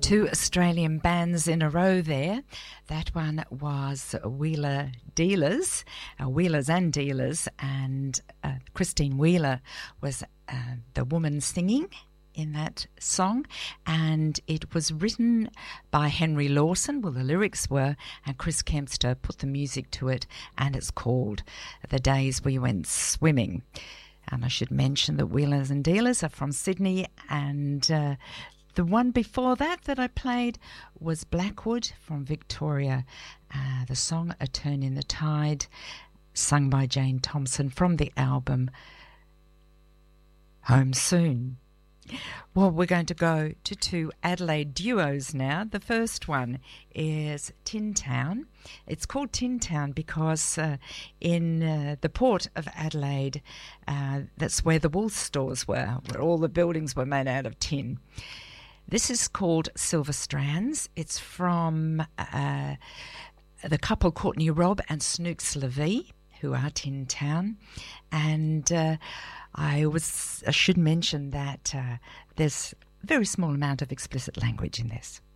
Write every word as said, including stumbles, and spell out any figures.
Two Australian bands in a row there. That one was Wheeler Dealers, uh, Wheelers and Dealers, and uh, Christine Wheeler was uh, the woman singing in that song, and it was written by Henry Lawson. Well, the lyrics were, and Chris Kempster put the music to it, and it's called The Days We Went Swimming. And I should mention that Wheelers and Dealers are from Sydney, and uh, the one before that that I played was Blackwood from Victoria. Uh, the song A Turn in the Tide, sung by Jane Thompson from the album Home Soon. Well, we're going to go to two Adelaide duos now. The first one is Tin Town. It's called Tin Town because uh, in uh, the port of Adelaide, uh, that's where the wool stores were, where all the buildings were made out of tin. This is called Silver Strands. It's from uh, the couple Courtney Robb and Snooks Levy, who are Tin Town. And uh, I was I should mention that uh, there's a very small amount of explicit language in this.